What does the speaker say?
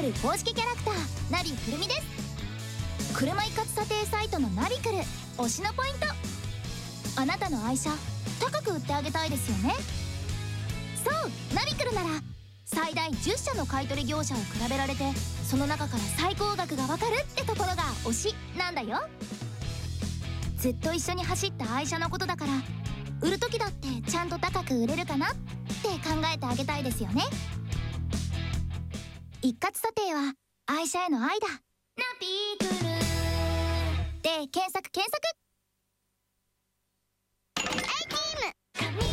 ル公式キャラクターナビくるみです。車一括査定サイトのナビくる推しのポイント、あなたの愛車高く売ってあげたいですよね。そうナビくるなら最大10社の買取業者を比べられて、その中から最高額がわかるってところが推しなんだよ。ずっと一緒に走った愛車のことだから、売る時だってちゃんと高く売れるかなって考えてあげたいですよね。一括査定は愛車への愛だ。ナビくるで検索。アイテム